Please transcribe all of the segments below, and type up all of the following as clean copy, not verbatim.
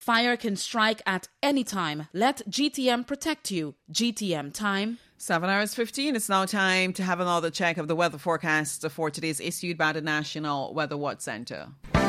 Fire can strike at any time. Let GTM protect you. GTM time. 7 hours 15. It's now time to have another check of the weather forecast for today's issued by the National Weather Watch Centre.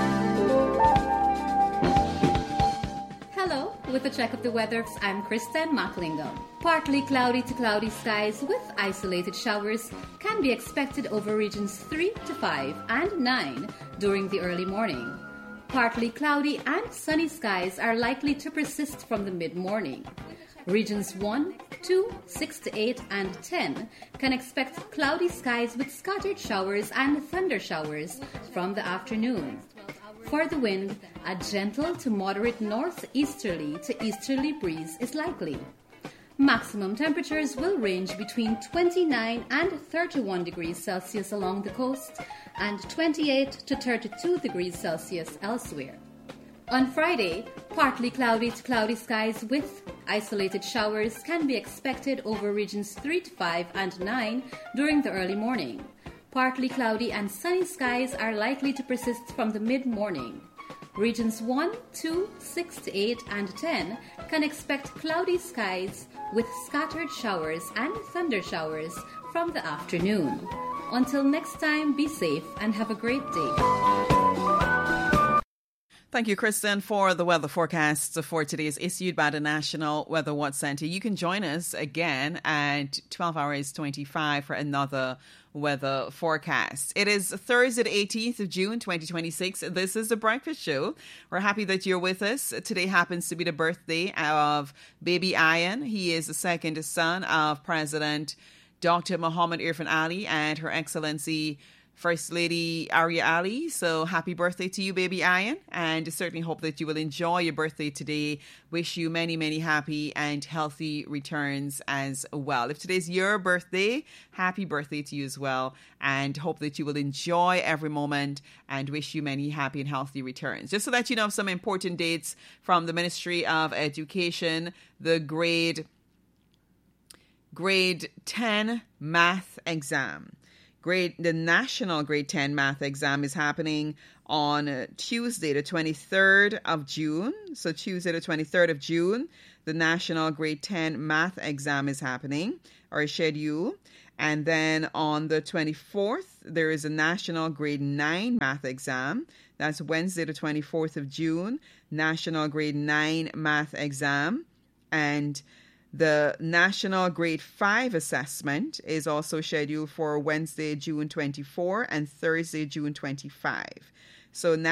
Hello, with a check of the weather, I'm Kristen Macklingam. Partly cloudy to cloudy skies with isolated showers can be expected over regions 3 to 5 and 9 during the early morning. Partly cloudy and sunny skies are likely to persist from the mid-morning. Regions 1, 2, 6 to 8, and 10 can expect cloudy skies with scattered showers and thunder showers from the afternoon. For the wind, a gentle to moderate northeasterly to easterly breeze is likely. Maximum temperatures will range between 29 and 31 degrees Celsius along the coast and 28 to 32 degrees Celsius elsewhere. On Friday, partly cloudy to cloudy skies with isolated showers can be expected over regions 3 to 5 and 9 during the early morning. Partly cloudy and sunny skies are likely to persist from the mid-morning. Regions 1, 2, 6 to 8, and 10 can expect cloudy skies with scattered showers and thunder showers from the afternoon. Until next time, be safe and have a great day. Thank you, Kristen, for the weather forecasts for today's issued by the National Weather Watch Centre. You can join us again at 12 hours 25 for another weather forecast. It is Thursday, the 18th of June, 2026. This is The Breakfast Show. We're happy that you're with us. Today happens to be the birthday of Baby Ayan. He is the second son of President Dr. Muhammad Irfan Ali and Her Excellency First Lady Arya Ali. So happy birthday to you, Baby Ayan, and certainly hope that you will enjoy your birthday today. Wish you many, many happy and healthy returns as well. If today's your birthday, happy birthday to you as well, and hope that you will enjoy every moment and wish you many happy and healthy returns. Just so that you know some important dates from the Ministry of Education, the grade 10 math exam. The national grade 10 math exam is happening on Tuesday, the 23rd of June. So Tuesday, the 23rd of June, the national grade 10 math exam is happening, or is scheduled. And then on the 24th, there is a national grade 9 math exam. That's Wednesday, the 24th of June, national grade 9 math exam. And the National Grade 5 assessment is also scheduled for Wednesday, June 24 and Thursday, June 25. So